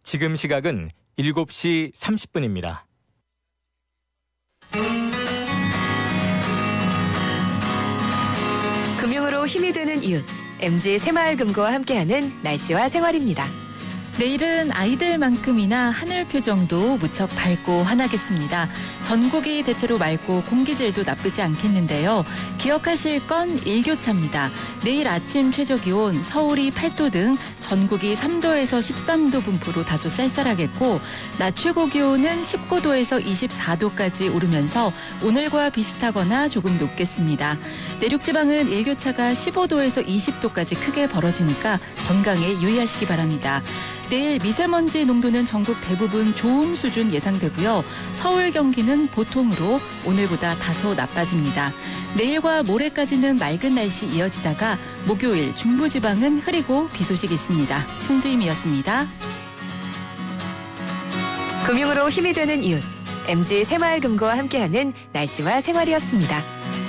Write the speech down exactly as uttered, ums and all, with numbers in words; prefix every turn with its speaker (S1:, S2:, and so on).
S1: 지금 시각은 일곱 시 삼십 분입니다.
S2: 금융으로 힘이 되는 이웃, 엠지 새마을금고와 함께하는 날씨와 생활입니다.
S3: 내일은 아이들만큼이나 하늘 표정도 무척 밝고 환하겠습니다. 전국이 대체로 맑고 공기질도 나쁘지 않겠는데요. 기억하실 건 일교차입니다. 내일 아침 최저기온 서울이 팔 도 등 전국이 삼 도에서 십삼 도 분포로 다소 쌀쌀하겠고 낮 최고기온은 십구 도에서 이십사 도까지 오르면서 오늘과 비슷하거나 조금 높겠습니다. 내륙지방은 일교차가 십오 도에서 이십 도까지 크게 벌어지니까 건강에 유의하시기 바랍니다. 내일 미세먼지 농도는 전국 대부분 좋음 수준 예상되고요. 서울, 경기는 보통으로 오늘보다 다소 나빠집니다. 내일과 모레까지는 맑은 날씨 이어지다가 목요일 중부지방은 흐리고 비 소식 있습니다. 신수임이었습니다.
S2: 금융으로 힘이 되는 이웃, 엠지 새마을금고와 함께하는 날씨와 생활이었습니다.